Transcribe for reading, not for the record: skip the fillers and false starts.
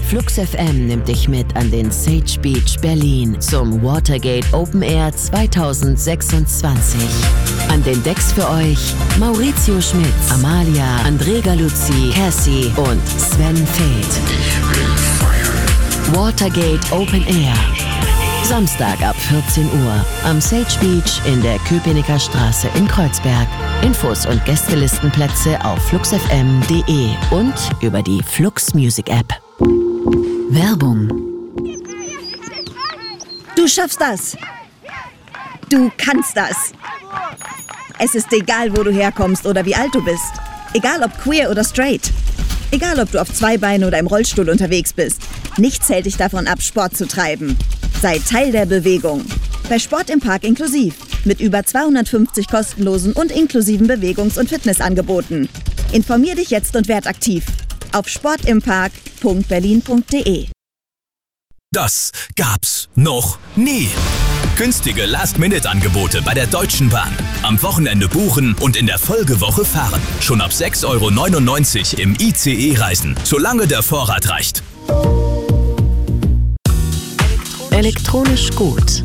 Flux FM nimmt dich mit an den Sage Beach Berlin zum Watergate Open Air 2026. An den Decks für euch Maurizio Schmitz, Amalia, André Galuzzi, Cassie und Sven Feth. Watergate Open Air. Samstag ab 14 Uhr am Sage Beach in der Köpenicker Straße in Kreuzberg. Infos und Gästelistenplätze auf fluxfm.de und über die Flux Music App. Werbung. Du schaffst das. Du kannst das. Es ist egal, wo du herkommst oder wie alt du bist. Egal ob queer oder straight. Egal ob du auf zwei Beinen oder im Rollstuhl unterwegs bist. Nichts hält dich davon ab, Sport zu treiben. Sei Teil der Bewegung. Bei Sport im Park inklusiv. Mit über 250 kostenlosen und inklusiven Bewegungs- und Fitnessangeboten. Informier dich jetzt und werd aktiv. Auf sportimpark.berlin.de. Das gab's noch nie. Günstige Last-Minute-Angebote bei der Deutschen Bahn. Am Wochenende buchen und in der Folgewoche fahren. Schon ab 6,99 € im ICE reisen, solange der Vorrat reicht. Elektronisch gut.